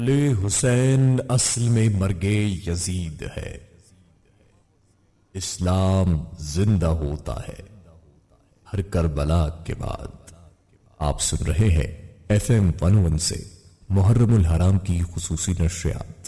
अली हुसैन असल में मर्गे यजीद है। इस्लाम जिंदा होता है हर करबला के बाद। आप सुन रहे हैं FM 101 से मुहर्रमुल हराम की खुसूसी नशरियात।